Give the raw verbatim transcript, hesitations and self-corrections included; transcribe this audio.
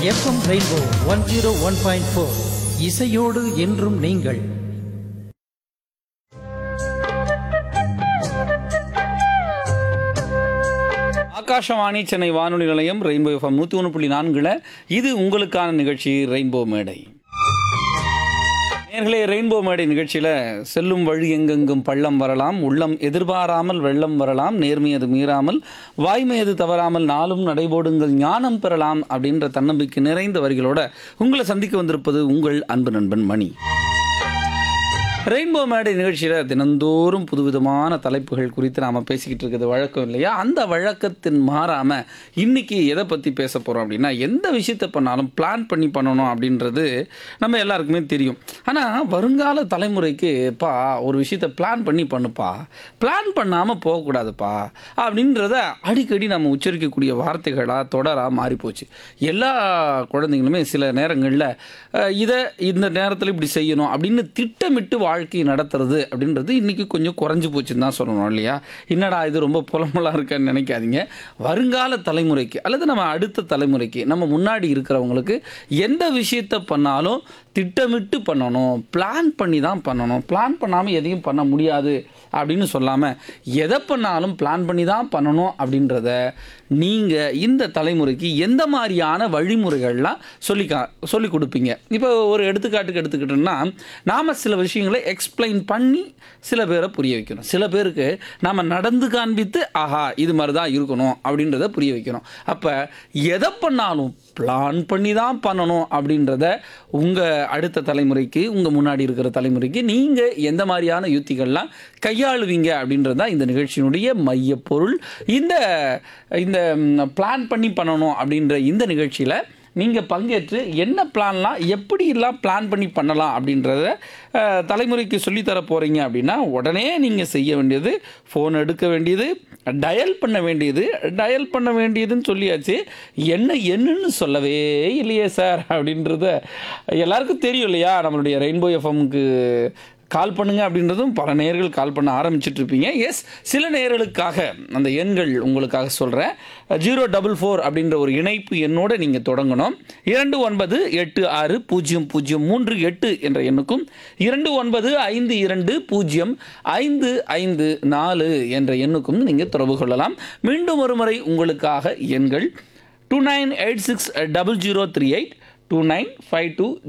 FM rainbow one zero one point four இசையோடு என்றும் நீங்கள். ஆகாஷவாணி சென்னை வானொலி நிலையம் ரெயின்போ எஃப்எம் நூற்றி ஒன்று புள்ளி நான்குல இது உங்களுக்கான நிகழ்ச்சி ரெயின்போ மேடை. நேர்களே, ரெயின்போ மேடை நிகழ்ச்சியில் செல்லும் வழி எங்கெங்கும் பள்ளம் வரலாம், உள்ளம் எதிர்பாராமல் வெள்ளம் வரலாம், நேர்மையது மீறாமல் வாய்மையது தவறாமல் நாளும் நடைபோடுங்கள் ஞானம் பெறலாம் அப்படின்ற தன்னம்பிக்கை நிறைந்த வரிகளோட உங்களை சந்திக்க வந்திருப்பது உங்கள் அன்பு நண்பன் மணி. ரெயின்போ மேடை நிகழ்ச்சியில் தினந்தோறும் புதுவிதமான தலைப்புகள் குறித்து நாம் பேசிக்கிட்டு இருக்கிறது வழக்கம் இல்லையா? அந்த வழக்கத்தின் மாறாமல் இன்றைக்கி எதை பற்றி பேச போகிறோம் அப்படின்னா, எந்த விஷயத்தை பண்ணாலும் பிளான் பண்ணி பண்ணணும் அப்படின்றது நம்ம எல்லாருக்குமே தெரியும். ஆனால் வருங்கால தலைமுறைக்கு பா ஒரு விஷயத்தை பிளான் பண்ணி பண்ணுப்பா, பிளான் பண்ணாமல் போகக்கூடாதுப்பா அப்படின்றத அடிக்கடி நம்ம உச்சரிக்கக்கூடிய வார்த்தைகளாக தொடராக மாறிப்போச்சு. எல்லா குழந்தைங்களுமே சில நேரங்களில் இதை இந்த நேரத்தில் இப்படி செய்யணும் அப்படின்னு திட்டமிட்டு வாழ்க்கை நடத்துறது அப்படின்றது இன்றைக்கி கொஞ்சம் குறைஞ்சி போச்சுன்னு தான் சொல்லணும் இல்லையா? என்னடா இது ரொம்ப புலம்பலாக இருக்கன்னு நினைக்காதீங்க. வருங்கால தலைமுறைக்கு அல்லது நம்ம அடுத்த தலைமுறைக்கு நம்ம முன்னாடி இருக்கிறவங்களுக்கு எந்த விஷயத்தை பண்ணாலும் திட்டமிட்டு பண்ணணும், பிளான் பண்ணி தான் பண்ணணும். பிளான் பண்ணாமல் எதையும் பண்ண முடியாது அப்படின்னு சொல்லாமல் எதை பண்ணாலும் பிளான் பண்ணி தான் பண்ணணும் அப்படின்றத நீங்கள் இந்த தலைமுறைக்கு எந்த மாதிரியான வழிமுறைகள்லாம் சொல்லிக்கா சொல்லி கொடுப்பீங்க? இப்போ ஒரு எடுத்துக்காட்டுக்கு எடுத்துக்கிட்டோம்னா, நாம் சில விஷயங்களை எக்ஸ்பிளைன் பண்ணி சில பேரை புரிய வைக்கணும். சில பேருக்கு நாம் நடந்து காண்பித்து ஆஹா இது மாதிரி தான் இருக்கணும் அப்படின்றத புரிய வைக்கணும். அப்போ எதை பண்ணாலும் பிளான் பண்ணி தான் பண்ணணும் அப்படின்றத உங்கள் அடுத்த தலைமுறைக்கு, உங்கள் முன்னாடி இருக்கிற தலைமுறைக்கு நீங்கள் எந்த மாதிரியான யுத்திகள்லாம் கையாளுவீங்க அப்படின்றது தான் இந்த நிகழ்ச்சியினுடைய மையப்பொருள். இந்த இந்த பிளான் பண்ணி பண்ணணும் அப்படின்ற இந்த நிகழ்ச்சியில் நீங்கள் பங்கேற்று என்ன பிளான்லாம் எப்படிலாம் பிளான் பண்ணி பண்ணலாம் அப்படின்றத தலைமுறைக்கு சொல்லித்தர போகிறீங்க அப்படின்னா, உடனே நீங்கள் செய்ய வேண்டியது ஃபோன் எடுக்க வேண்டியது, டயல் பண்ண வேண்டியது. டயல் பண்ண வேண்டியதுன்னு சொல்லியாச்சு, என்ன என்னன்னு சொல்லவே இல்லையே சார் அப்படின்றத எல்லாருக்கும் தெரியும் இல்லையா? நம்மளுடைய ரெயின்போ எஃப்எம்க்கு கால் பண்ணுங்க அப்படின்றதும் பல நேயர்கள் கால் பண்ண ஆரம்பிச்சுட்டு இருப்பீங்க. எஸ், சில நேயர்களுக்காக அந்த எண்கள் உங்களுக்காக சொல்கிறேன். ஜீரோ டபுள் ஃபோர் அப்படின்ற ஒரு இணைப்பு எண்ணோடு நீங்கள் தொடங்கணும். இரண்டு ஒன்பது எட்டு ஆறு பூஜ்ஜியம் பூஜ்ஜியம் மூன்று எட்டு என்ற எண்ணுக்கும், இரண்டு ஒன்பது ஐந்து இரண்டு பூஜ்ஜியம் ஐந்து ஐந்து நாலு என்ற எண்ணுக்கும் நீங்கள் தொடர்பு கொள்ளலாம். மீண்டும் ஒரு முறை உங்களுக்காக எண்கள் two nine eight six double zero three eight two nine five two